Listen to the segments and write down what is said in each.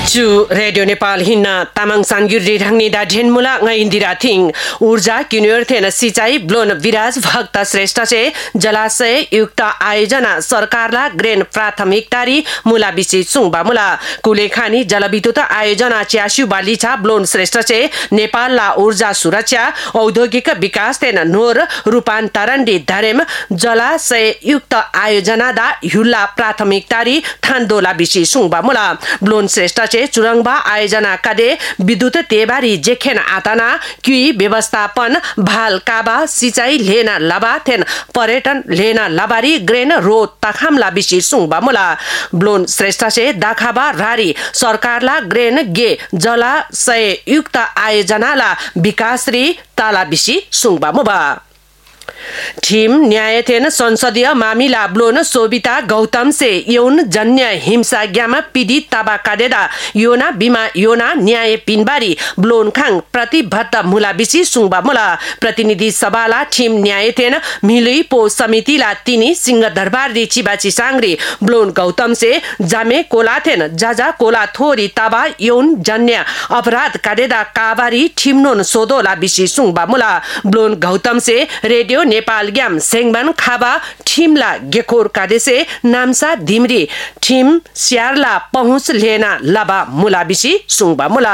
Chu Radio Nepal hinna tamang sangiri rangni da dhenmula ngai indira thing ऊर्जा किन्योर थेन सिंचाई blown विराज भक्त श्रेष्ठ से जलाशय युक्त आयोजना सरकारला ग्रेन प्राथमिकतारी मुला बिसी सुङबा मुला कुलेखानी जलविद्युत आयोजना च्यासु बालिछा ब्लोन श्रेष्ठ से नेपालला ऊर्जा सुरक्षा औद्योगिक विकास थेन नोर रूपान्तरण दि धरेम जलाशय युक्त आयोजना दा हुल्ला प्राथमिकतारी थान्दोला बिसी सुङबा मुला ब्लोन श्रेष्ठ से चुरंगबा आयोजना कादे विद्युत तेबारी जेखेन आताना क्युई व्यवस्थापन भाल काबा सिंचाई लेना लबा थेन पर्यटन लेना लबारी ग्रेन रो तखामला बिसी सुङबा मुला ब्लोन श्रेष्ठ से दाखाबा रारी सरकारला ग्रेन गे जलाशय युक्त आयोजनाला विकासरी ताला बिसी सुङबा मुबा टीम न्याय थेन संसदीय मामिला ब्लोन सोबिता गौतम से यौन जन्य हिंसा ग्यामा पीडित ताबा काडेदा योना बिमा योना न्याय पिनबारी ब्लोन खाङ प्रतिबद्ध मुला बिसी सुङबा मुला प्रतिनिधि सभाला टीम न्याय थेन मिलुई पो समितिला तिनी सिंह दरबार रि चिबाची सांग्री ब्लोन गौतम से जामे कोला थेन जाजा कोला थोरी ताबा यौन जन्य अपराध काडेदा काबारी ठिमनोन सोदोला बिसी सुङबा मुला ब्लोन गौतम से रेडियो नेपाल ग्याम सेङबान खाबा ठिमला गेखोर कादेसे नामसा धिमरी ठिम स्यारला पहुँच लेना लबा मुला बिसी सुङबा मुला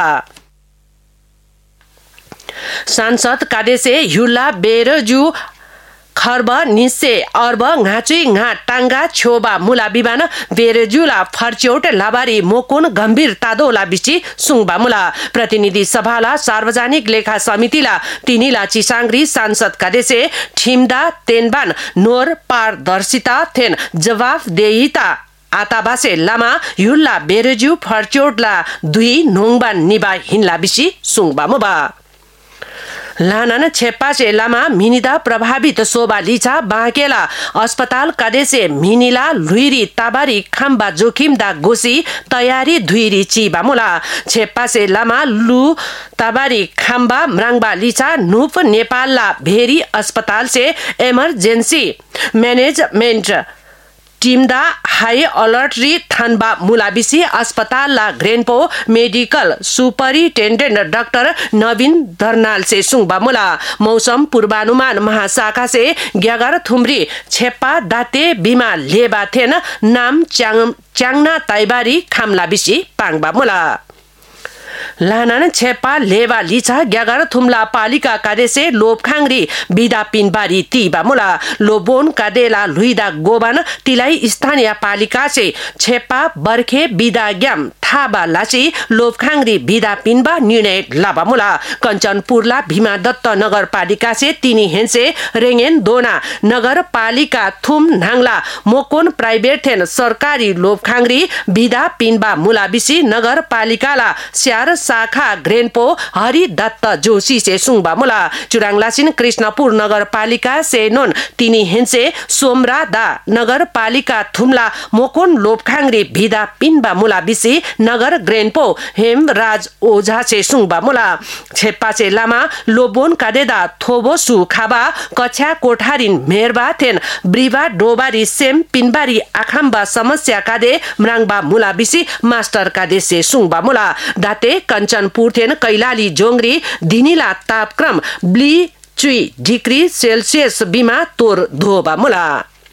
सांसद कादेसे हुल्ला बेरजु खर्ब निसे अर्ब घाचुई घा टांगा छोबा मुला बिबान बेरजुला फर्च्योट लाबारी मोकुन गम्भीर तादोला बिची सुङबा मुला प्रतिनिधि सभाला सार्वजनिक लेखा समितिला तिनीला चिसाङ्ग्री सांसद कादेसे ठिमदा तेनबान नोर पारदर्शिता थेन जवाफदेहिता आताबासे लामा युल्ला बेरजु फर्च्योटला दुई नोङबान निबा हिनला बिची सुङबा मुबा लानन छेप्पा से लामा मिनिदा प्रभावित सोबा लिचा बाँकेला अस्पताल कादेसे मिनिला लुइरी ताबारी खाम्बा जोखिम दा गोसी तयारी धुइरी चिबा मुला छेप्पा से लामा लु ताबारी खाम्बा म्राङबा लिचा नुप नेपालला भेरी अस्पताल से इमर्जेन्सी मैनेजमेंट टीमदा हाई अलर्ट री थानबा मुलाबिसी अस्पतालला ग्रेनपो मेडिकल सुपरिटेंडेंट डाक्टर नवीन दर्नाल से सुङबा मुला मौसम पूर्वानुमान महाशाखा से ग्यागर थुम्री छेप्पा दाते बिमा लेबा थेन नाम च्याङना ताइबारी खामला बिसी पाङबा मुला लानन छेप्पा लेवा लिचा ग्यागर थुम्ला पालिका कादेसे लोपखाङरी बिदा पिनबारी तीबा मुला लोबोन कादेला लुइदा गोबान तिलाई स्थानीय पालिका से छेप्पा बर्खे बिदा ग्याम थाबा लाची लोपखाङरी बिदा पिनबा निर्णय लाबा मुला कञ्चनपुरला भीमा दत्त नगरपालिका से तिनी हेन्से रेङेन दोना नगरपालिका थुम नाङला मोकोन प्राइवेट थेन सरकारी लोपखाङरी बिदा पिनबा मुलाबिसी नगरपालिकाला स्यार शाखा ग्रेनपो हरि दत्त जोशी से सुङबा मुला चुराङलासिन कृष्णपुर नगरपालिका से नोन तिनी हेन्से सोमरा दा नगरपालिका थुम्ला मोकोन लोपखाङरी भिदा पिनबा मुला बिसी नगर ग्रेनपो हेमराज ओझा से सुङबा मुला छेप्पा से लामा लोबोन कादेदा थोबो सु खाबा कछ्या कोठारिन मेरबा थेन ब्रिवा डोबारी सेम पिनबारी आखाम्बा समस्या कादे म्राङबा मुला बिसी मास्टर कादे से सुङबा मुला दाते कञ्चनपुर थेन कैलाली जोंग्री दिनिला तापक्रम ब्ली चुई डिग्री सेल्सियस बिमा तोर धोबा मुला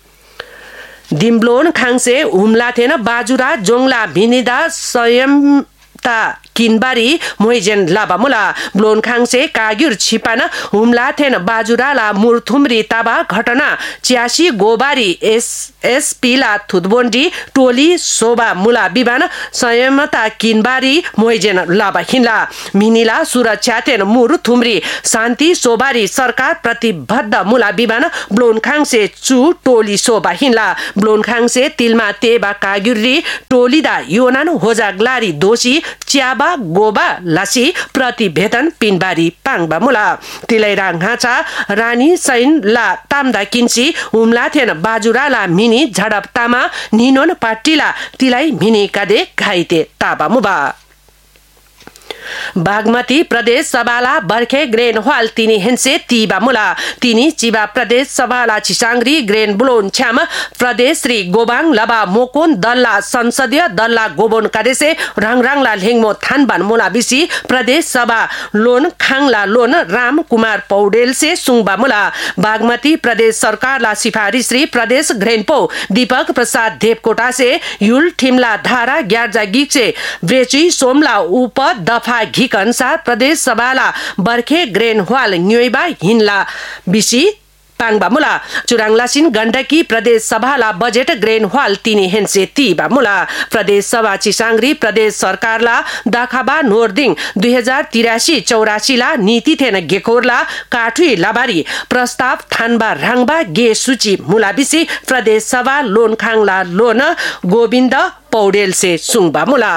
दिम्ब्लोन खाङसे हुम्ला थेन बाजुरा जोङला भिनिदा संयमता किनबारी मोइजेन लाबा मुला ब्लोन खाङसे काग्युर छिपान हुम्ला थेन बाजुराला मुरथुमरी ताबा घटना च्यासी गोबारी एसपी ला थुदबोन्डी टोली सोबा मुला बिबान संयमता किनबारी मोइजेन लाबा हिनला मिनिला सुरक्षा थेन मुरथुमरी शान्ति सोबारी सरकार प्रतिबद्ध मुला बिबान ब्लोन खाङसे चु टोली सोबा हिनला ब्लोन खाङसे तिलमा तेबा काग्युरी टोलीदा योनान होजाग्लारी दोषी च्याबा गोबा लासी प्रतिवेदन पिनबारी पाङबा मुला तिलैरा घाचा रानी सैन ला तामदा किन्सी हुम्ला थेन बाजुराला मिनी झडपतामा निनोन पाटीला तिलाई मिनी कादे घाइते ताबा मुबा बागमती प्रदेश सभाला बर्खे ग्रेन हॉल तिनी हेन्से तीबा मुला तिनी चिबा प्रदेश सभाला चिसाङ्ग्री ग्रेन बुलोन छ्याम प्रदेश श्री गोबाङ लबा मोकोन दल्ला संसदीय दल्ला गोबोन कादेसे रङराङला लेङमो थानबान मुला बिसी प्रदेश सभा लोन खाङला लोन राम कुमार पौडेल से सुङबा मुला बागमती प्रदेश सरकारला सिफारिश श्री प्रदेश ग्रेनपो दीपक प्रसाद देवकोटा से युल ठिमला धारा ग्यार्जा गिक्से ब्रेची सोमला उप दफा घिक अनुसार प्रदेश सभाला बर्खे ग्रेन हॉल न्योइबा हिन्ला बिसी पाङबा मुला चुराङलासिन गण्डकी प्रदेश सभाला बजेट ग्रेन हॉल तिनी हेन्से तीबा मुला प्रदेश सभा चिसाङ्ग्री प्रदेश सरकारला दाखाबा नोर्दिङ 2083-84 ला नीति थेन गेकोरला काठुई लाबारी प्रस्ताव थानबा राङबा गे सूची मुलाबिसी प्रदेश सभा लोन खाङला लोन गोविन्द पौडेल से सुङबा मुला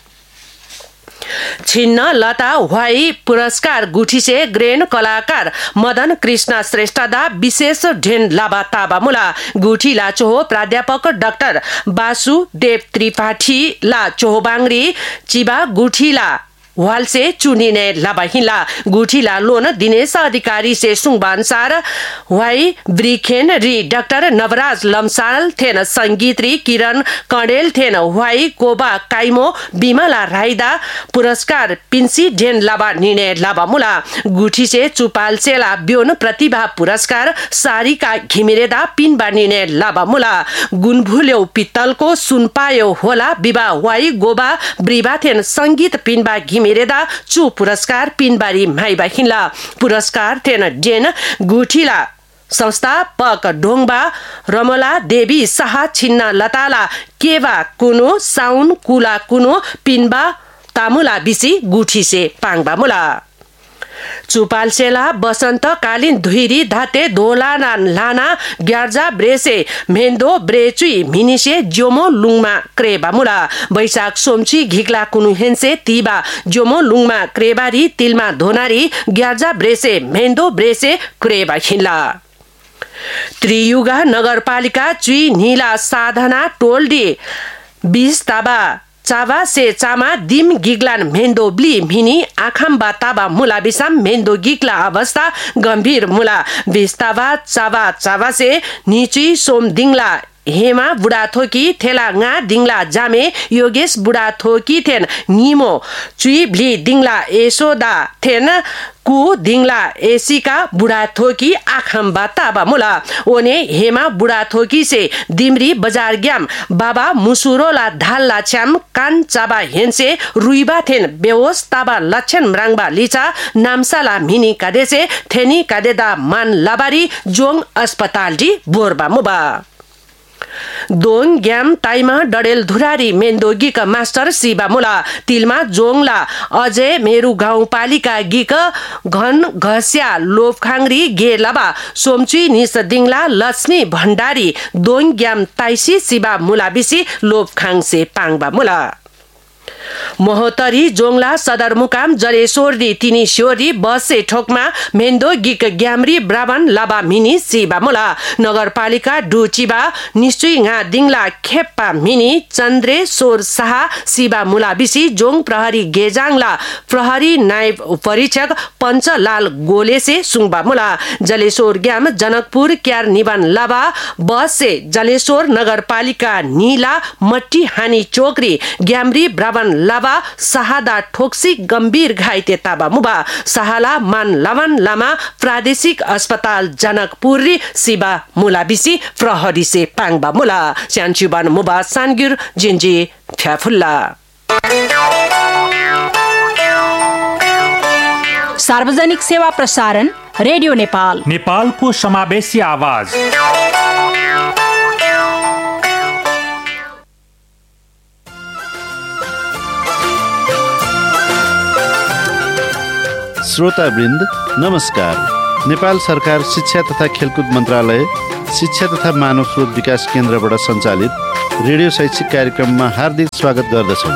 छिन्न लता वाई पुरस्कार गुठीसे ग्रेन कलाकार मदन कृष्ण श्रेष्ठदा विशेष ढेन लाबा ताबा मुला गुठी ला चोहो प्राध्यापक डाक्टर वासुदेव त्रिपाठी ला चोहोबाङ्री चिबा गुठी ला वाल से चुनिने लाबाहिला गुठीला लोन दिनेश अधिकारी से सुङबान्सार वाई ब्रिखेन री डाक्टर नवराज लम्साल थेन संगीत री किरण कणेल थेन वाई कोबा काइमो बिमला राइदा पुरस्कार पिन्सी ढेन लाबा निर्णय लाबा मुला गुठी से चुपाल सेला ब्योन प्रतिभा पुरस्कार सारिका घिमिरेदा पिनबा निर्णय लाबा मुला गुनभुल्यौ पित्तलको सुनपायो होला विवाह वाई गोबा ब्रिबा थेन संगीत पिनबा मेरेदा चु पुरस्कार पिनबारी माइबा हिला पुरस्कार थेन डेन गुठीला संस्थापक ढोङबा रमला देवी शाह छिन्न लताला केवा कुनो साउन कुला कुनो पिनबा तामुला बिसी गुठी से पाङबा मुला चुपालसेला बसन्त कालीन धुइरी धाते दोलाना लाना ग्यार्जा ब्रेसे मेन्दो ब्रेचुई मिनिसे जोमो लुङमा क्रेबा मुला बैशाख सोमची घिक्ला कुनु हेन्से तीबा जोमो लुङमा क्रेबारी तिलमा धोनारी ग्यार्जा ब्रेसे मेन्दो ब्रेसे क्रेबा खिला त्रियुगा नगरपालिका चुई नीला साधना टोल्डी 20 ताबा चावा से चामा दिम गिगलान मेन्दो ब्ली मिनी आखाम बाताबा मुला बिसाम मेन्दो गिगला अवस्था गम्भीर मुला बिस्तावा चावा से निची सोम दिङला हेमा बुढाथोकी थेला nga दिङला जामे योगेश बुढाथोकी थेन निमो चुई ब्ली दिङला एसोदा थेन कु दिङला एसीका बुढाथोकी आखम बाताबा मुला ओने हेमा बुढाथोकी से दिमरी बजार ग्याम बाबा मुसुरोला धालला छ्याम कान चाबा हेन्से रुइबा थेन व्यवस्थाबा लक्षण म्राङबा लिचा नामसाला मिनी कादेसे थेनी कादेदा मान लाबारी जोङ अस्पताल डी बोरबा मुबा दोङ ग्याम ताइमा डडेल धुरारी मेन्दोगीका मास्टर शिवा मुला तिलमा जोङला अजय मेरु गाउँपालिका गीक घन घस्या लोफखाङ्री गेलबा सोमची निस दिङला लक्ष्मी भण्डारी दोङ ग्याम ताइसी शिवा मुला बिसी लोफखाङसे पाङबा मुला महोत्तरी जोङला सदरमुकाम जलेश्वरी तिनी श्योरी बसे ठोकमा मेन्दो गिक ग्यामरी ब्राह्मण लाबा मिनी शिवा मुला नगरपालिका डुचिबा निश्चय nga दिङला खेप्पा मिनी चन्द्रे सोर शाह शिवा मुला बिसी जोङ प्रहरी गेजाङला प्रहरी नायब परीक्षक पञ्चलाल गोलेसे सुङबा मुला जलेश्वर ग्याम जनकपुर क्यार निबन लाबा बसे जलेश्वर नगरपालिका नीला मट्टी हानी चोकरी ग्यामरी ब्राह्मण लाबा सहादा ठोक्सी गम्भीर घाइते ताबा मुबा सहाला मान लवन लामा प्रादेशिक अस्पताल जनकपुर शिवा मुला बिसी प्रहरी से पाङबा मुला स्यान्चुबान मुबा सानगिर जिन्जी फ्याफुल्ला सार्वजनिक सेवा प्रसारण रेडियो नेपालको समावेशी आवाज। श्रोतावृन्द नमस्कार। नेपाल सरकार शिक्षा तथा खेलकुद मन्त्रालय शिक्षा तथा मानव स्रोत विकास केन्द्रबाट सञ्चालित रेडियो शैक्षिक कार्यक्रममा हार्दिक स्वागत गर्दछौँ।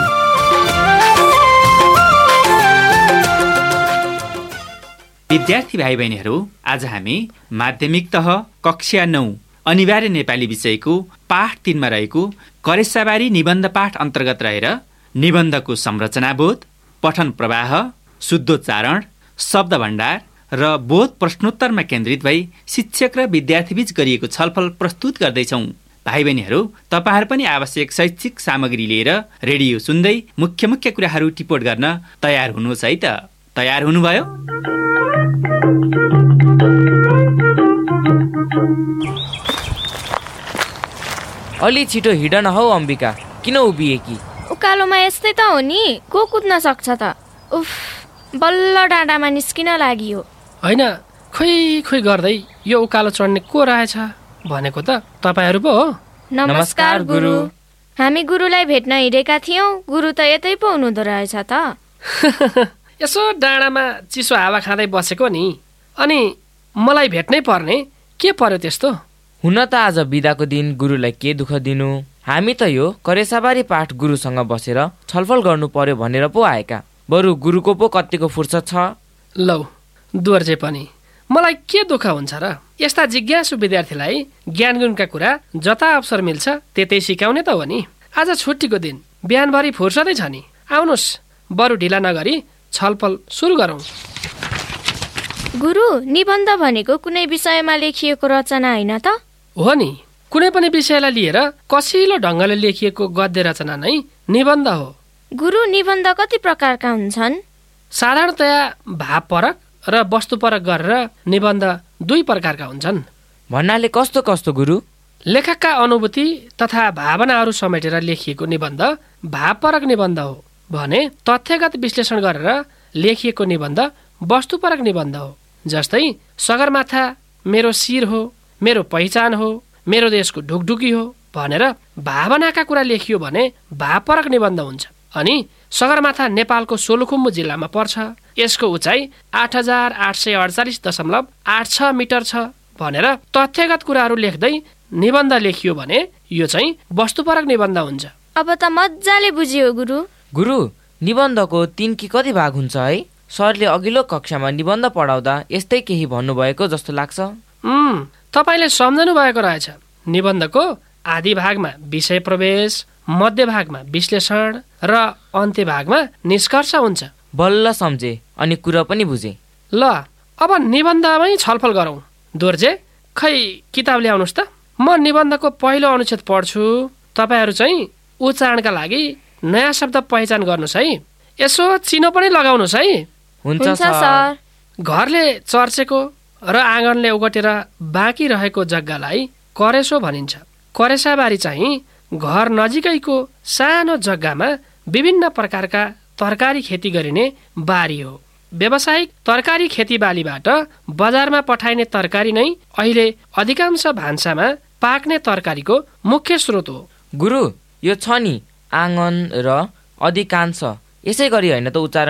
विद्यार्थी भाइ बहिनीहरू, आज हामी माध्यमिक तह कक्षा 9 अनिवार्य नेपाली विषयको पाठ 3 मा रहेको करेसाबारी निबन्ध पाठ अन्तर्गत रहेर निबन्धको संरचनाबोध, पठन प्रवाह, शुद्धोच्चारण, शब्द भण्डार र बोध प्रश्नोत्तरमा केन्द्रित भई शिक्षक र विद्यार्थीबीच गरिएको छलफल प्रस्तुत गर्दैछौँ। भाइ बहिनीहरू, तपाईहरु पनि आवश्यक शैक्षिक सामग्री लिएर रेडियो सुन्दै मुख्य मुख्य कुराहरू टिपोट गर्न तयार हुनुहोस् है त। तयार हुनुभयो? अलि छिटो हिँड न हौ अम्बिका, किन उभिए कि? उकालोमा यस्तै त हो नि, को कुद्न सक्छ त? उफ, बल्ल डाँडामा निस्किन लागियो। होइन, खोइ गर्दै यो उकालो चढ्ने को रहेछ भनेको त तपाईहरु पो हो? नमस्कार गुरु। हामी गुरुलाई भेट्न हिँडेका थियौँ, गुरु त यतै पो हुनुहुँदो रहेछ त। यसो डाँडामा चिसो हावा खाँदै बसेको नि, अनि मलाई भेट्नै पर्ने के पर्यो त्यस्तो? हुन त आज बिदाको दिन गुरुलाई के दुःख दिनु, हामी त यो करेसाबारी पाठ गुरुसँग बसेर छलफल गर्नु पर्यो भनेर पो आएका। बरु गुरुको पो कतिको फुर्सद छ। लौ दुर्जे पनि मलाई के दुःख हुन्छ र? यस्ता जिज्ञासु विद्यार्थीलाई ज्ञान गुणका कुरा जता अवसर मिल्छ त्यतै सिकाउने त हो नि। आज छुट्टीको दिन, बिहानभरि फुर्सदै छ नि। आउनुहोस्, बरु ढिला नगरी छलफल सुरु गरौँ। गुरु, निबन्ध भनेको कुनै विषयमा लेखिएको रचना होइन त? हो नि, कुनै पनि विषयलाई लिएर कसिलो ढङ्गले लेखिएको गद्य रचना नै निबन्ध हो। गुरु, निबन्ध कति प्रकारका हुन्छन्? साधारणतया भावपरक र वस्तुपरक गरेर निबन्ध 2 प्रकारका हुन्छन्। भन्नाले कस्तो कस्तो गुरु? लेखकका अनुभूति तथा भावनाहरू समेटेर लेखिएको निबन्ध भावपरक निबन्ध हो भने तथ्यगत विश्लेषण गरेर लेखिएको निबन्ध वस्तुपरक निबन्ध हो। जस्तै सगरमाथा मेरो शिर हो, मेरो पहिचान हो, मेरो देशको ढुकढुकी हो भनेर भावनाका कुरा लेखियो भने भावपरक निबन्ध हुन्छ। अनि सगरमाथा नेपालको सोलुखुम्बु जिल्लामा पर्छ, यसको उचाइ 8848.86 मिटर छ भनेर तथ्यगत कुराहरू लेख्दै निबन्ध लेखियो भने यो चाहिँ वस्तुपरक निबन्ध हुन्छ। अब त मजाले बुझियो गुरु। गुरु, निबन्धको 3 कि कति भाग हुन्छ है? सरले अघिल्लो कक्षामा निबन्ध पढाउँदा यस्तै केही भन्नुभएको जस्तो लाग्छ। तपाईँले सम्झनु भएको रहेछ। निबन्धको आदि भागमा विषय प्रवेश, मध्य भागमा विश्लेषण र अन्त्य भागमा निष्कर्ष हुन्छ। बल्ल सम्झे अनि कुरा पनि बुझे। ल, अब निबन्धमै छलफल गरौँ। दोर्जे, खै किताब ल्याउनुहोस् त। म निबन्धको पहिलो अनुच्छेद पढ्छु, तपाईँहरू चाहिँ उच्चारणका लागि नयाँ शब्द पहिचान गर्नुहोस् है। यसो चिनो पनि लगाउनुहोस् है। हुन्छ सर। घरले चर्चेको र आँगनले ओगटेर बाँकी रहेको जग्गालाई करेसो भनिन्छ। करेसाबारी चाहिँ घर नजिकैको सानो जग्गामा विभिन्न प्रकारका तरकारी खेती गरिने बारी हो। व्यावसायिक तरकारी खेतीबालीबाट बजारमा पठाइने तरकारी नै अहिले अधिकांश भान्सामा पाक्ने तरकारीको मुख्य स्रोत हो। गुरु, यो छ नि आँगन र अधिकांश, यसै गरी होइन त उच्चारण